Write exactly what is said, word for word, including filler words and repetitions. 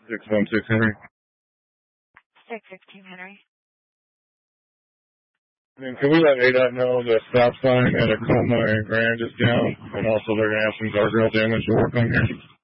six one six Henry. six sixteen Henry. And can we let A D O T know the stop sign at Acoma and Grand is down, and also they're going to have some guardrail damage to work on here?